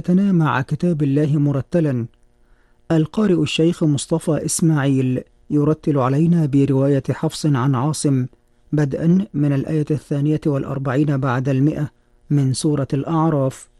بدايتنا مع كتاب الله مرتلا. القارئ الشيخ مصطفى إسماعيل يرتل علينا برواية حفص عن عاصم، بدءا من الآية 42 بعد 100 من سورة الأعراف.